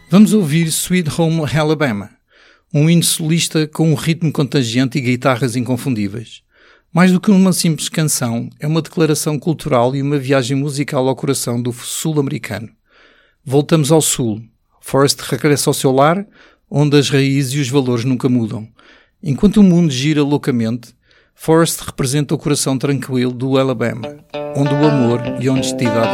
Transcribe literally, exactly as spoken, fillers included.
Vamos ouvir Sweet Home Alabama, um hino solista com um ritmo contagiante e guitarras inconfundíveis. Mais do que uma simples canção, é uma declaração cultural e uma viagem musical ao coração do sul-americano. Voltamos ao sul. Forrest regressa ao seu lar, onde as raízes e os valores nunca mudam. Enquanto o mundo gira loucamente, Forrest representa o coração tranquilo do Alabama, onde o amor e a honestidade